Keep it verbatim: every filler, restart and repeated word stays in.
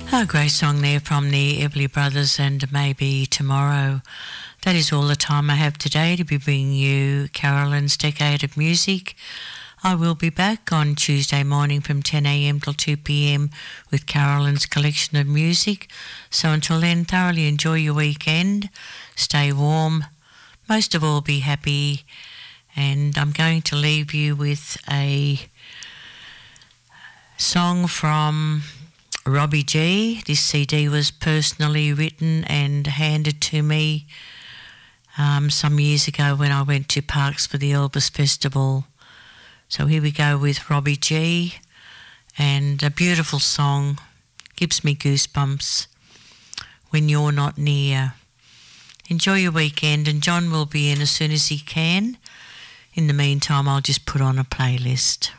A great song there from the Everly Brothers and Maybe Tomorrow. That is all the time I have today to be bringing you Carolyn's Decade of Music. I will be back on Tuesday morning from ten a m till two p m with Carolyn's collection of music. So until then, thoroughly enjoy your weekend. Stay warm. Most of all, be happy. And I'm going to leave you with a song from Robbie G. This C D was personally written and handed to me um, some years ago when I went to Parks for the Elvis Festival. So here we go with Robbie G, and a beautiful song, gives me goosebumps, When You're Not Near. Enjoy your weekend, and John will be in as soon as he can. In the meantime, I'll just put on a playlist.